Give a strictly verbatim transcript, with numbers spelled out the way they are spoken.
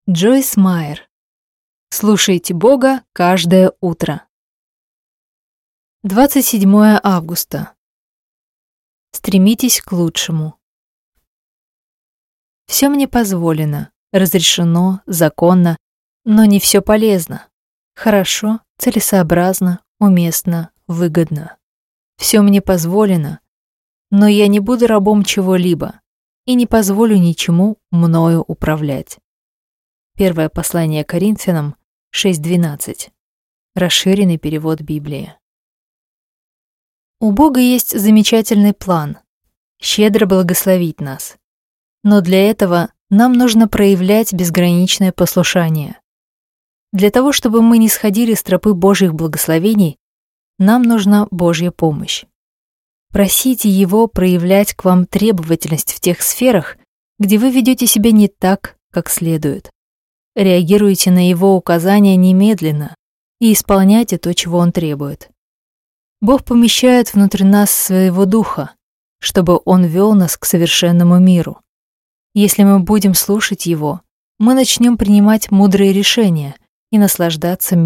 Джойс Майер. Слушайте Бога каждое утро. двадцать седьмое августа. Стремитесь к лучшему. Все мне позволено, разрешено, законно, но не все полезно. Хорошо, целесообразно, уместно, выгодно. Все мне позволено, но я не буду рабом чего-либо и не позволю ничему мною управлять. Первое послание Коринфянам шесть двенадцать. Расширенный перевод Библии. У Бога есть замечательный план — щедро благословить нас. Но для этого нам нужно проявлять безграничное послушание. Для того, чтобы мы не сходили с тропы Божьих благословений, нам нужна Божья помощь. Просите Его проявлять к вам требовательность в тех сферах, где вы ведете себя не так, как следует. Реагируйте на Его указания немедленно и исполняйте то, чего Он требует. Бог помещает внутрь нас своего Духа, чтобы Он вел нас к совершенному миру. Если мы будем слушать Его, мы начнем принимать мудрые решения и наслаждаться